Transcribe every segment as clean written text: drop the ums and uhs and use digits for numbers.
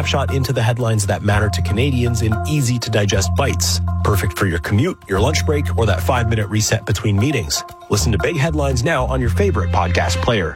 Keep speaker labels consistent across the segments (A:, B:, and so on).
A: Snapshot into the headlines that matter to Canadians in easy-to-digest bites. Perfect for your commute, your lunch break, or that 5-minute reset between meetings. Listen to Big Headlines now on your favorite podcast player.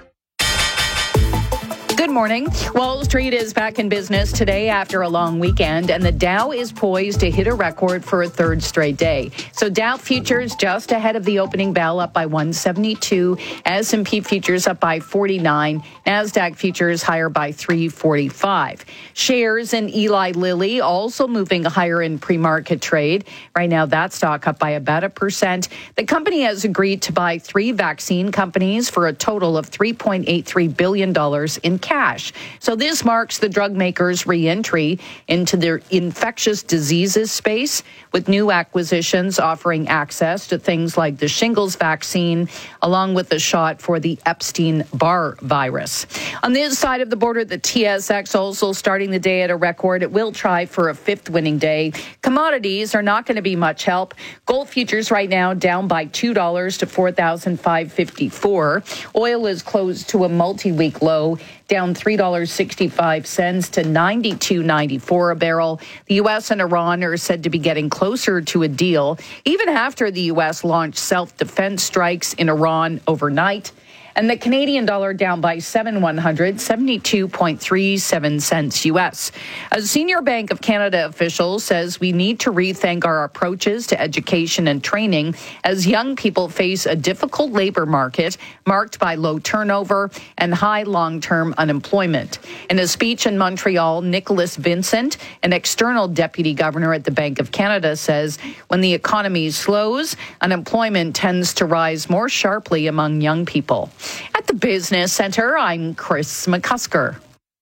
B: Good morning. Wall Street is back in business today after a long weekend, and the Dow is poised to hit a record for a third straight day. So Dow futures just ahead of the opening bell, up by 172. S&P futures up by 49. NASDAQ futures higher by 345. Shares in Eli Lilly also moving higher in pre-market trade. Right now, that stock up by about 1%. The company has agreed to buy 3 vaccine companies for a total of $3.83 billion in cash. So this marks the drug makers' re-entry into their infectious diseases space, with new acquisitions offering access to things like the shingles vaccine, along with the shot for the Epstein-Barr virus. On this side of the border, the TSX also starting the day at a record. It will try for a 5th winning day. Commodities are not going to be much help. Gold futures right now down by $2 to $4,554. Oil is closed to a multi-week low, down $3.65 to $92.94 a barrel. The U.S. and Iran are said to be getting closer to a deal, even after the U.S. launched self-defense strikes in Iran overnight. And the Canadian dollar down by 72.37 cents U.S. A senior Bank of Canada official says we need to rethink our approaches to education and training as young people face a difficult labor market marked by low turnover and high long-term unemployment. In a speech in Montreal, Nicholas Vincent, an external deputy governor at the Bank of Canada, says when the economy slows, unemployment tends to rise more sharply among young people. At the Business Center, I'm Chris McCusker.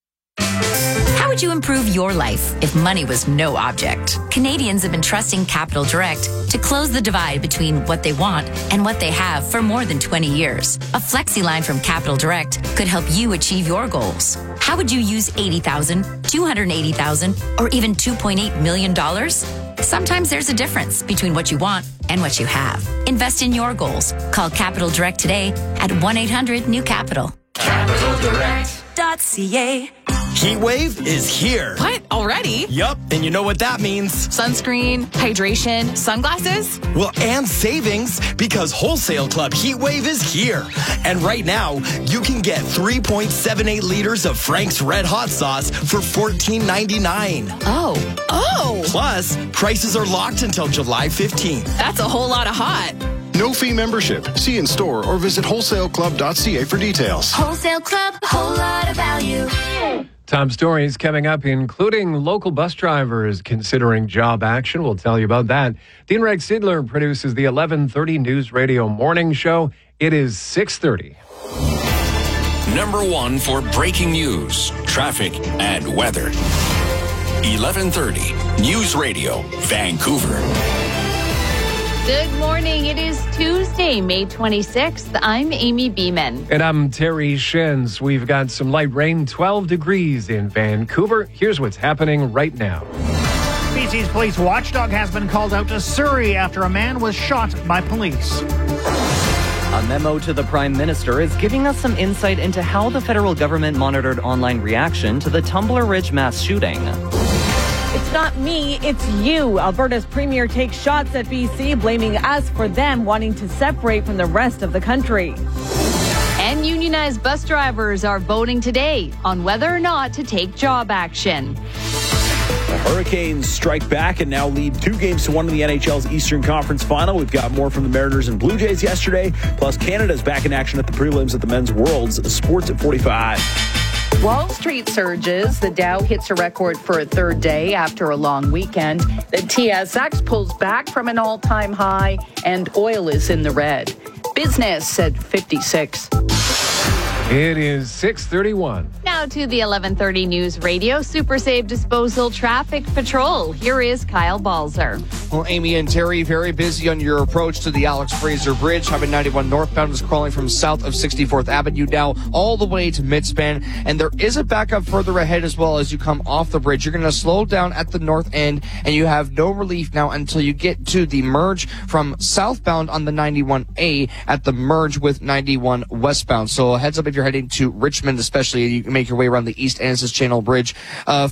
C: How would you improve your life if money was no object? Canadians have been trusting Capital Direct to close the divide between what they want and what they have for more than 20 years. A flexi line from Capital Direct could help you achieve your goals. How would you use $80,000, $280,000, or even $2.8 million? Sometimes there's a difference between what you want and what you have. Invest in your goals. Call Capital Direct today at 1-800-NEW-CAPITAL. CapitalDirect.ca.
D: Heat wave is here.
E: What? Already?
D: Yup, and you know what that means.
E: Sunscreen, hydration, sunglasses?
D: Well, and savings, because Wholesale Club Heat Wave is here. And right now, you can get 3.78 liters of Frank's Red Hot Sauce for $14.99.
E: Oh.
D: Plus, prices are locked until July 15th.
E: That's a whole lot of hot.
F: No fee membership. See in store or visit wholesaleclub.ca for details.
G: Wholesale Club, a whole lot of value.
H: Top stories coming up, including local bus drivers considering job action. We'll tell you about that. Dean Rex Sidler produces the 11:30 News Radio Morning Show. It is 6:30.
I: Number 1 for breaking news, traffic, and weather. 11:30 News Radio, Vancouver.
J: Good morning. It is Tuesday, May 26th. I'm Amy Beeman.
H: And I'm Terry Shins. We've got some light rain, 12 degrees in Vancouver. Here's what's happening right now.
K: BC's police watchdog has been called out to Surrey after a man was shot by police.
L: A memo to the Prime Minister is giving us some insight into how the federal government monitored online reaction to the Tumbler Ridge mass shooting.
M: It's not me, it's you. Alberta's premier takes shots at BC, blaming us for them wanting to separate from the rest of the country.
J: And unionized bus drivers are voting today on whether or not to take job action.
N: The Hurricanes strike back and now lead 2-1 in the NHL's Eastern Conference Final. We've got more from the Mariners and Blue Jays yesterday, plus Canada's back in action at the prelims at the Men's Worlds. Sports at 45.
B: Wall Street surges. The Dow hits a record for a third day after a long weekend. The TSX pulls back from an all-time high, and oil is in the red. Business at 56.
H: It is 6:31.
J: Now to the 11:30 News Radio Super Save Disposal Traffic Patrol. Here is Kyle Balzer.
O: Well, Amy and Terry, very busy on your approach to the Alex Fraser Bridge. Highway 91 northbound is crawling from south of 64th Avenue now all the way to Midspan. And there is a backup further ahead as well as you come off the bridge. You're going to slow down at the north end, and you have no relief now until you get to the merge from southbound on the 91A at the merge with 91 westbound. So heads up if you're heading to Richmond, especially, you can make your way around the East Annecies Channel Bridge.